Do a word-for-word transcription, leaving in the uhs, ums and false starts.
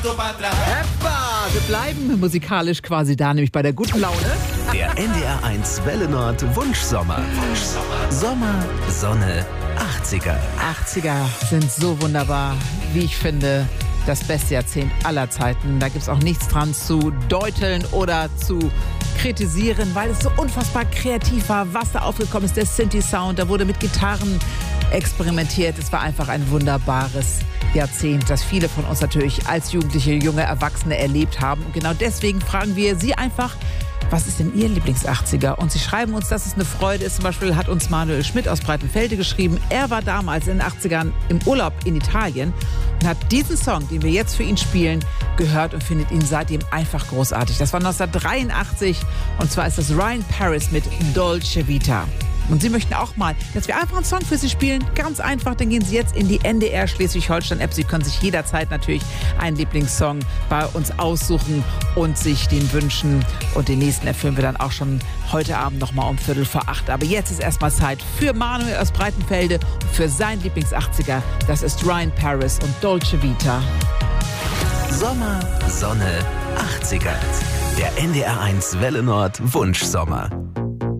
Heppa! Wir bleiben musikalisch quasi da, nämlich bei der guten Laune. Der N D R eins Welle Nord Wunschsommer. Wunschsommer. Sommer, Sonne, achtziger. achtziger sind so wunderbar, wie ich finde, das beste Jahrzehnt aller Zeiten. Da gibt es auch nichts dran zu deuteln oder zu kritisieren, weil es so unfassbar kreativ war, was da aufgekommen ist. Der Synthi-Sound, da wurde mit Gitarren experimentiert. Es war einfach ein wunderbares Jahrzehnt, das viele von uns natürlich als Jugendliche, junge Erwachsene erlebt haben. Und genau deswegen fragen wir Sie einfach, was ist denn Ihr Lieblings-achtziger? Und Sie schreiben uns, dass es eine Freude ist. Zum Beispiel hat uns Manuel Schmidt aus Breitenfelde geschrieben. Er war damals in den achtzigern im Urlaub in Italien und hat diesen Song, den wir jetzt für ihn spielen, gehört und findet ihn seitdem einfach großartig. Das war neunzehnhundertdreiundachtzig und zwar ist das Ryan Paris mit Dolce Vita. Und Sie möchten auch mal, dass wir einfach einen Song für Sie spielen. Ganz einfach, dann gehen Sie jetzt in die N D R Schleswig-Holstein-App. Sie können sich jederzeit natürlich einen Lieblingssong bei uns aussuchen und sich den wünschen. Und den nächsten erfüllen wir dann auch schon heute Abend nochmal um Viertel vor acht. Aber jetzt ist erstmal Zeit für Manuel aus Breitenfelde und für sein Lieblings-achtziger. Das ist Ryan Paris und Dolce Vita. Sommer, Sonne, achtziger. Der N D R eins Welle Nord Wunschsommer.